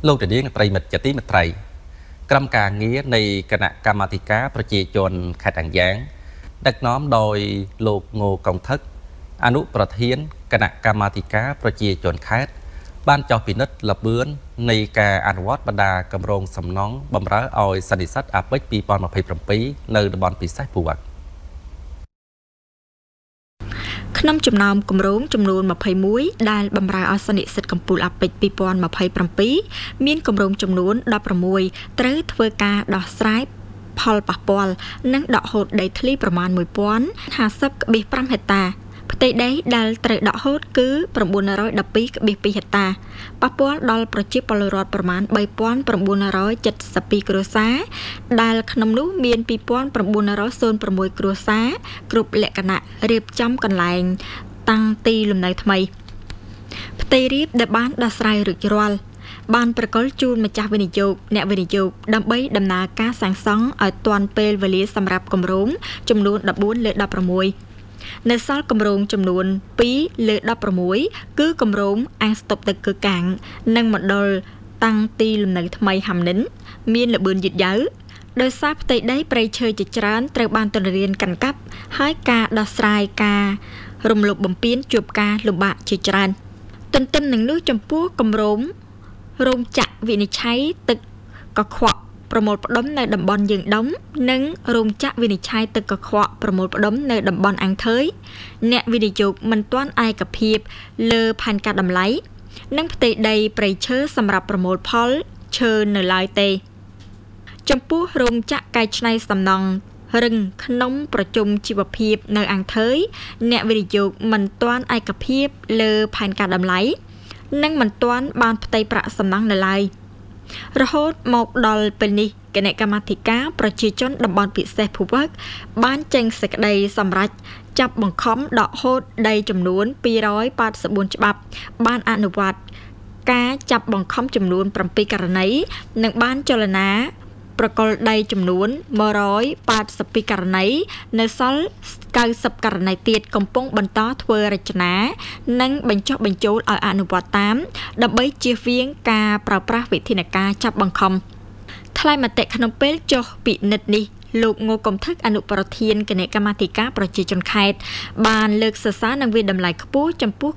លោកតានាងប្រិមិត្តជាទីមេត្រីក្រុមការងារនៃគណៈកម្មាធិការប្រជាជនខេត្តអាំងយ៉ាងដឹកនាំដោយលោកងូកុងថឹកអនុប្រធានគណៈកម្មាធិការប្រជាជនខេត្តបានចុះពិនិត្យលម្អឿននៃការអនុវត្តបណ្ដាគម្រោងសំណង់បម្រើឲ្យសន្និសីទអាប៉ិច2027នៅតំបន់ពិសេសភូវ័កក្នុងចំណោមគម្រោងចំនួន21ដែលបម្រើឲ្យសន្និសីទកំពូលអាប៉ិច2027មានគម្រោងចំនួន16ត្រូវធ្វើការដោះស្រាយផលប៉ះពាល់និងដកហូតដីធ្លីប្រមាណ 1050.5 ហិកតាផ្ទៃដីដែលត្រូវដកហូតគឺ912.2 ហិកតាប៉ះពាល់ដល់ប្រជាពលរដ្ឋប្រមាណ3972គ្រួសារដែលក្នុងនោះមាន2906គ្រួសារគ្រប់លក្ខណៈរៀបចំកន្លែងតាំងទីលំនៅថ្មីផ្ទៃរាបដែលបានដោះស្រាយរួចរាល់បានប្រកល់ជូនម្ចាស់វិនិយោគអ្នកវិនិយោគដើម្បីដំណើរការសាងសង់ឲ្យទាន់ពេលវេលាសម្រាប់គម្រោងចំនួន14លើ16នៅសល់គម្រោងចំនួន2លើ16គឺគម្រោងអាងស្តុបទឹកគឺកាំងនិងមណ្ឌលតាំងទីលំនៅថ្មីហាំនិនមានល្បឿនយឺតយ៉ាវដោយសារផ្ទៃដីព្រៃឈើជាច្រើនត្រូវបានទន្ទ្រានកាន់កាប់ហើយការដោះស្រាយការរំលោភបំពានជួបការលំបាកជាច្រើនទន្ទឹមនឹងនោះចំពោះគម្រោងរោងចក្រវិនិច្ឆ័យទឹកកខ្វក់ប្រមូលផ្ដុំនៅតំបន់យើងដុំនិងរោងចក្រវិនិច្ឆ័យទឹកកខ្វក់ប្រមូលផ្ដុំនៅតំបន់អាំងថើយអ្នកវិនិយោគមិនទាន់ឯកភាពលើផែនការតម្លៃនិងផ្ទៃដីព្រៃឈើសម្រាប់ប្រមូលផលឈើនៅឡើយទេចំពោះរោងចក្រកែច្នៃសំណង់រឹងក្នុងប្រជុំជីវភាពនៅអាំងថើយអ្នកវិនិយោគមិនទាន់ឯកភាពលើផែនការតម្លៃនិងមិនទាន់បានផ្ទៃប្រាក់សំណង់នៅឡើយរហូតមកដល់ពេលនេះគណៈកម្មាធិការប្រជាជនតំបន់ពិសេសភូវ័កបានចេញសេចក្តីសម្រេចចាប់បង្ខំដកហូតដីចំនួន284ច្បាប់បានអនុវត្តការចាប់បង្ខំចំនួន7ករណីនិងបានចលនាប្រកល់ដីចំនួន182ករណីនៅសល់90ករណីទៀតកំពុងបន្តធ្វើរចនានិងបញ្ចុះបញ្ចូលឲ្យអនុវត្តតាមដើម្បីជៀសវាងការប្រើប្រាស់វិធានការចាប់បង្ខំថ្លែងមតិក្នុងពេលចុះពិនិត្យនេះលោកងូកុំថឹកអនុប្រធានគណៈកម្មាធិការប្រជាជនខេត្តបានលើកសរសើរនិងវិតម្លៃខ្ពស់ចំពោះ